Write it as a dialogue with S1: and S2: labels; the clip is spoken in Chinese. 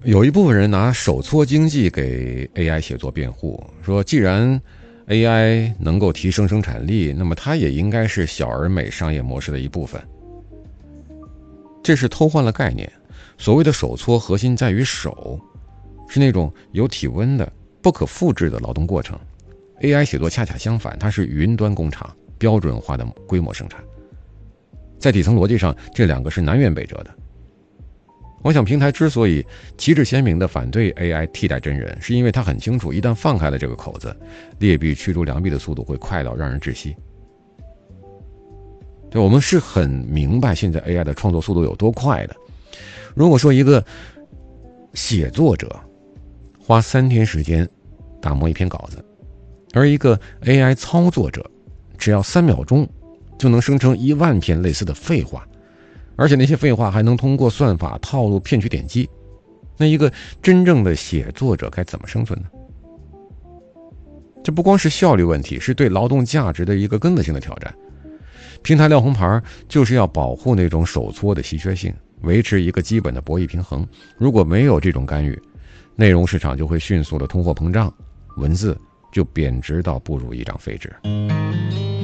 S1: 有一部分人拿手搓经济给 AI 写作辩护，说既然 AI 能够提升生产力，那么它也应该是小而美商业模式的一部分。这是偷换了概念。所谓的手搓核心在于手，是那种有体温的不可复制的劳动过程。 AI 写作恰恰相反，它是云端工厂，标准化的规模生产。在底层逻辑上，这两个是南辕北辙的。我想平台之所以旗帜鲜明地反对 AI 替代真人，是因为它很清楚，一旦放开了这个口子，劣币驱逐良币的速度会快到让人窒息。对，我们是很明白现在 AI 的创作速度有多快的。如果说一个写作者花3天时间打磨一篇稿子，而一个 AI 操作者只要3秒钟就能生成1万篇类似的废话，而且那些废话还能通过算法套路骗取点击，那一个真正的写作者该怎么生存呢？这不光是效率问题，是对劳动价值的一个根本性的挑战。平台撂红牌就是要保护那种手搓的稀缺性，维持一个基本的博弈平衡。如果没有这种干预，内容市场就会迅速的通货膨胀，文字就贬值到不如一张废纸。